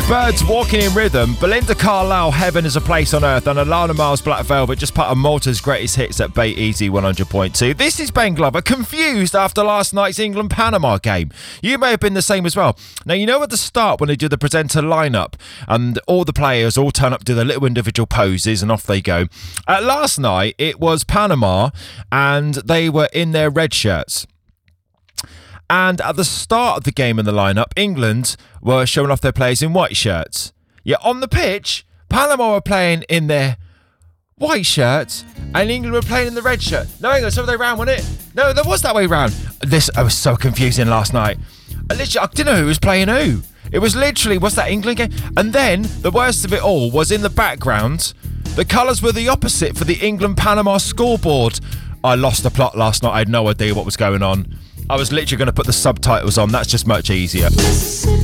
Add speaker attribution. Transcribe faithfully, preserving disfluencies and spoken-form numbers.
Speaker 1: Birds Walking in Rhythm, Belinda Carlisle, Heaven is a Place on Earth, and Alana Miles, Black Velvet, just part of Malta's greatest hits at Bay Easy one hundred point two. This is Ben Glover, confused after last night's England-Panama game. You may have been the same as well. Now, you know at the start when they do the presenter lineup and all the players all turn up, do their little individual poses and off they go. Uh, last night, it was Panama and they were in their red shirts. And at the start of the game in the lineup, England were showing off their players in white shirts. Yet on the pitch, Panama were playing in their white shirts and England were playing in the red shirt. No, hang on, so they round, wasn't it? No, that was that way round. This I was so confusing last night. I literally, I didn't know who was playing who. It was literally, what's that England game? And then, the worst of it all was in the background, the colours were the opposite for the England-Panama scoreboard. I lost the plot last night. I had no idea what was going on. I was literally going to put the subtitles on. That's just much easier.